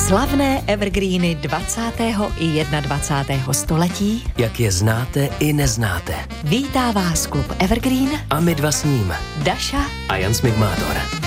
Slavné evergreeny 20. i 21. století. Jak je znáte i neznáte. Vítá vás klub Evergreen A my dva s ním. Daša a Jan Smigmátor.